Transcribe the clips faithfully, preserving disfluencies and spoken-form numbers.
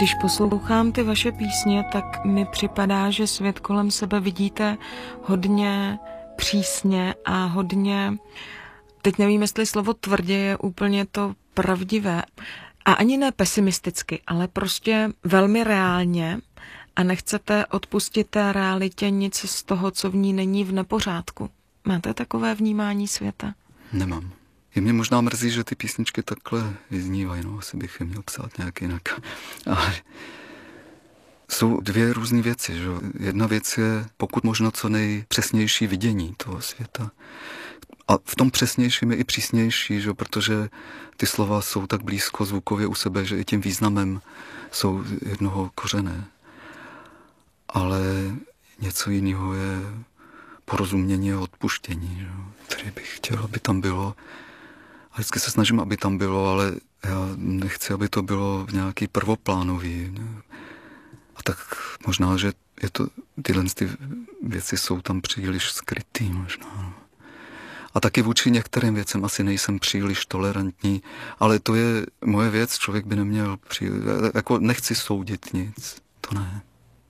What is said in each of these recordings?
Když poslouchám ty vaše písně, tak mi připadá, že svět kolem sebe vidíte hodně přísně a hodně, teď nevím, jestli slovo tvrdě je úplně to pravdivé, a ani ne pesimisticky, ale prostě velmi reálně a nechcete odpustit té realitě nic z toho, co v ní není v nepořádku. Máte takové vnímání světa? Nemám. Je mě možná mrzí, že ty písničky takhle vyznívají, no, asi bych je měl psát nějak jinak. Ale jsou dvě různé věci, že? Jedna věc je pokud možno co nejpřesnější vidění toho světa. A v tom přesnějším je i přísnější, že? Protože ty slova jsou tak blízko zvukově u sebe, že i tím významem jsou jednoho kořené. Ale něco jiného je porozumění a odpuštění, že? Který bych chtěl, aby tam bylo. A vždycky se snažím, aby tam bylo, ale já nechci, aby to bylo v nějaký prvoplánový. Ne? A tak možná, že je to, tyhle ty věci jsou tam příliš skrytý možná. A taky vůči některým věcem asi nejsem příliš tolerantní, ale to je moje věc, člověk by neměl příliš, jako nechci soudit nic, to ne.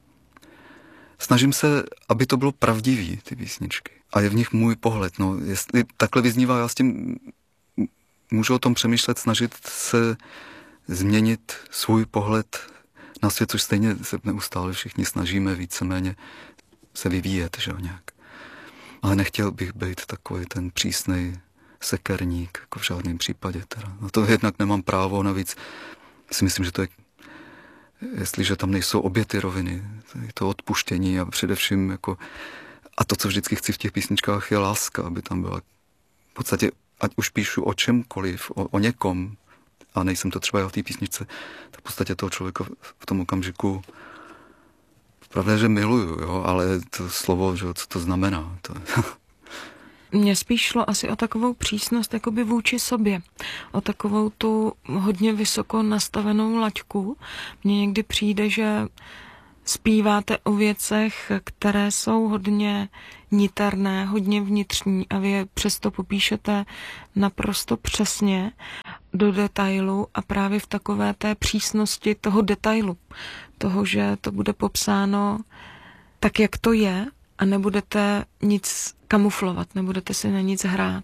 Snažím se, aby to bylo pravdivý, ty písničky. A je v nich můj pohled, no, jestli takhle vyznívá, já s tím můžu o tom přemýšlet, snažit se změnit svůj pohled na svět, což stejně se neustále všichni snažíme víceméně se vyvíjet, že jo, nějak. Ale nechtěl bych být takový ten přísnej sekerník, jako v žádném případě teda. No to jednak nemám právo, navíc si myslím, že to je, jestliže tam nejsou obě ty roviny, to odpuštění a především jako, a to, co vždycky chci v těch písničkách, je láska, aby tam byla v podstatě, ať už píšu o čemkoliv, o, o někom, a nejsem to třeba já v té písničce, tak v podstatě toho člověka v tom okamžiku pravda, že miluju, jo, ale to slovo, že, co to znamená. To... Mně spíš šlo asi o takovou přísnost jakoby vůči sobě, o takovou tu hodně vysoko nastavenou laťku. Mně někdy přijde, že zpíváte o věcech, které jsou hodně niterné, hodně vnitřní a vy je přesto popíšete naprosto přesně do detailu a právě v takové té přísnosti toho detailu. Toho, že to bude popsáno tak, jak to je a nebudete nic kamuflovat, nebudete si na nic hrát.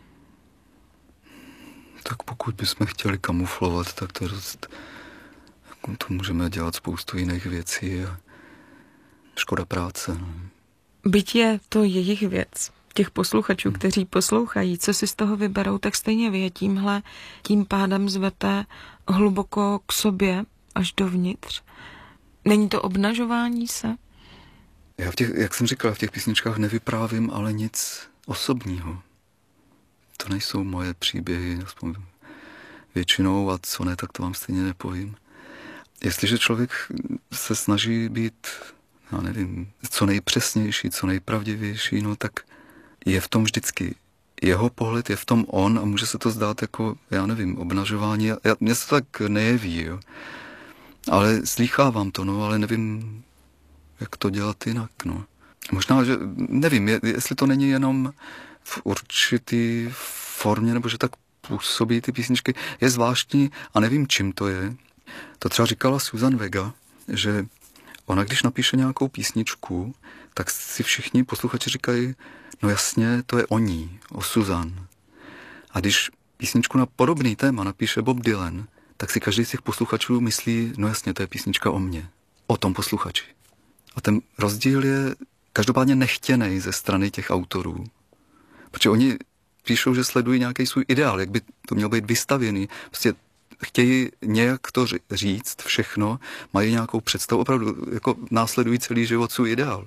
Tak pokud bychom chtěli kamuflovat, tak to, jako to můžeme dělat spoustu jiných věcí a škoda práce. No. Byť je to jejich věc, těch posluchačů, kteří poslouchají, co si z toho vyberou, tak stejně vy je tímhle tím pádem zvete hluboko k sobě až dovnitř. Není to obnažování se? Já v těch, jak jsem říkal, v těch písničkách nevyprávím ale nic osobního. To nejsou moje příběhy, aspoň většinou, a co ne, tak to vám stejně nepovím. Jestliže člověk se snaží být, já nevím, co nejpřesnější, co nejpravdivější, no tak je v tom vždycky jeho pohled, je v tom on a může se to zdát jako, já nevím, obnažování. Já, mně se to tak nejeví, jo. Ale slýchávám to, no, ale nevím, jak to dělat jinak, no. Možná, že nevím, je, jestli to není jenom v určitý formě, nebo že tak působí ty písničky, je zvláštní a nevím, čím to je. To třeba říkala Susan Vega, že ona, když napíše nějakou písničku, tak si všichni posluchači říkají, no jasně, to je o ní, o Susan. A když písničku na podobný téma napíše Bob Dylan, tak si každý z těch posluchačů myslí, no jasně, to je písnička o mně, o tom posluchači. A ten rozdíl je každopádně nechtěnej ze strany těch autorů. Protože oni píšou, že sledují nějaký svůj ideál, jak by to mělo být vystavěný. Prostě chtějí nějak to říct všechno, mají nějakou představu, opravdu jako následují celý život svůj ideál.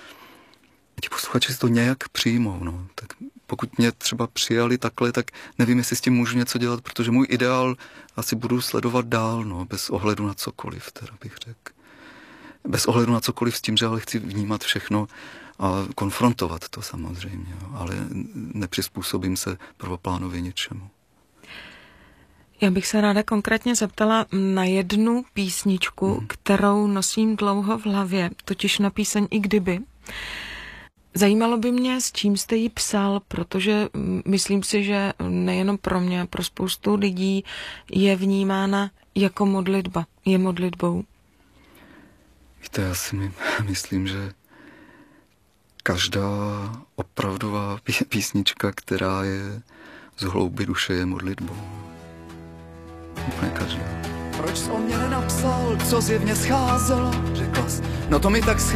Ti posluchači si to nějak přijmou, no. Tak pokud mě třeba přijali takhle, tak nevím, jestli s tím můžu něco dělat, protože můj ideál asi budu sledovat dál, no, bez ohledu na cokoliv, teda bych řekl. Bez ohledu na cokoliv s tím, že ale chci vnímat všechno a konfrontovat to samozřejmě, jo, ale nepřizpůsobím se prvoplánově něčemu. Já bych se ráda konkrétně zeptala na jednu písničku, hmm. kterou nosím dlouho v hlavě, totiž na píseň I kdyby. Zajímalo by mě, s čím jste ji psal, protože myslím si, že nejenom pro mě, pro spoustu lidí je vnímána jako modlitba, je modlitbou? Víte, já si my, myslím, že každá opravdová písnička, která je z hloubi duše, je modlitbou. Úplně každá. Proč jsi o mě nenapsal, co zjevně scházelo? Řekla jsi, no to mi tak